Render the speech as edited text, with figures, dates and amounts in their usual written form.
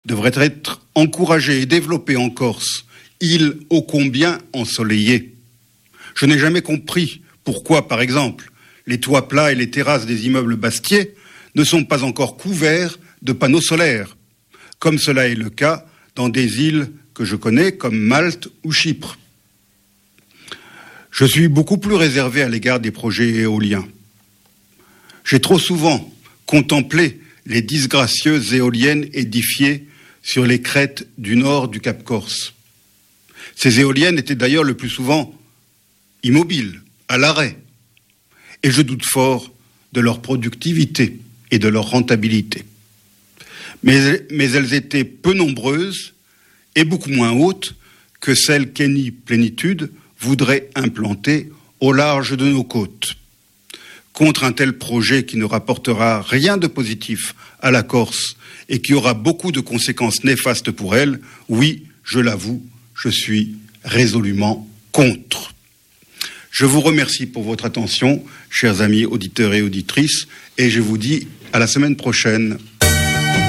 devrait être encouragée et développée en Corse, île ô combien ensoleillée. Je n'ai jamais compris pourquoi, par exemple, les toits plats et les terrasses des immeubles bastiers ne sont pas encore couverts de panneaux solaires, comme cela est le cas dans des îles que je connais comme Malte ou Chypre. Je suis beaucoup plus réservé à l'égard des projets éoliens. J'ai trop souvent contemplé les disgracieuses éoliennes édifiées sur les crêtes du nord du Cap Corse. Ces éoliennes étaient d'ailleurs le plus souvent immobiles, à l'arrêt, et je doute fort de leur productivité et de leur rentabilité. Mais elles étaient peu nombreuses et beaucoup moins hautes que celles qu'Eni Plénitude voudrait implanter au large de nos côtes. Contre un tel projet qui ne rapportera rien de positif à la Corse et qui aura beaucoup de conséquences néfastes pour elle, oui, je l'avoue, je suis résolument contre. Je vous remercie pour votre attention, chers amis auditeurs et auditrices, et je vous dis à la semaine prochaine.